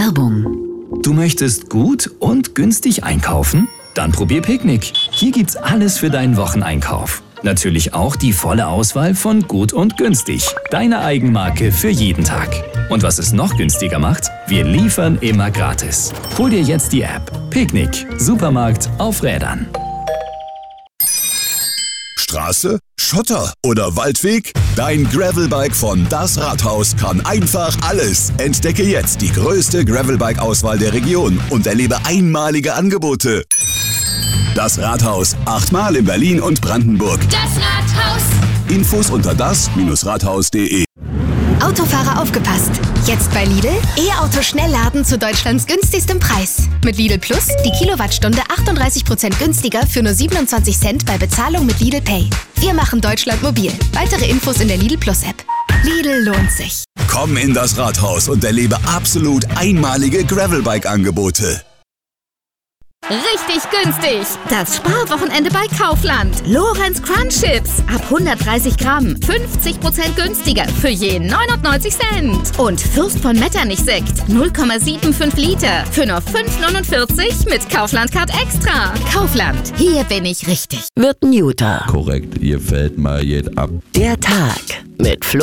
Werbung. Du möchtest gut und günstig einkaufen? Dann probier Picknick. Hier gibt's alles für deinen Wocheneinkauf. Natürlich auch die volle Auswahl von gut und günstig. Deine Eigenmarke für jeden Tag. Und was es noch günstiger macht? Wir liefern immer gratis. Hol dir jetzt die App. Picknick. Supermarkt auf Rädern. Straße, Schotter oder Waldweg? Dein Gravelbike von Das Rathaus kann einfach alles. Entdecke jetzt die größte Gravelbike-Auswahl der Region und erlebe einmalige Angebote. Das Rathaus, 8-mal in Berlin und Brandenburg. Das Rathaus. Infos unter das-rathaus.de. Autofahrer aufgepasst! Jetzt bei Lidl E-Auto Schnellladen zu Deutschlands günstigstem Preis. Mit Lidl Plus die Kilowattstunde 38% günstiger für nur 27 Cent bei Bezahlung mit Lidl Pay. Wir machen Deutschland mobil. Weitere Infos in der Lidl Plus App. Lidl lohnt sich. Komm in das Rathaus und erlebe absolut einmalige Gravelbike-Angebote. Richtig günstig. Das Sparwochenende bei Kaufland. Lorenz Crunch Chips. Ab 130 Gramm. 50% günstiger. Für je 99 Cent. Und Fürst von Metternich Sekt. 0,75 Liter. Für nur 5,49 mit Kaufland Card Extra. Kaufland. Hier bin ich richtig. Wird ein Juter. Korrekt, ihr fällt mal jed ab. Der Tag mit Flo